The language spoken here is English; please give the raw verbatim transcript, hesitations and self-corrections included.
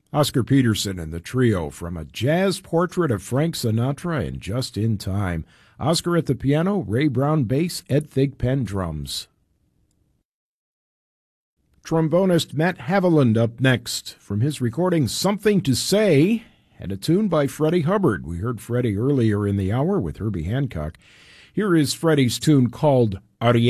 Oscar Peterson and the trio from a jazz portrait of Frank Sinatra and Just in Time. Oscar at the piano, Ray Brown bass, Ed Thigpen drums. Trombonist Matt Haviland up next from his recording Something to Say, and a tune by Freddie Hubbard. We heard Freddie earlier in the hour with Herbie Hancock. Here is Freddie's tune called Ariel.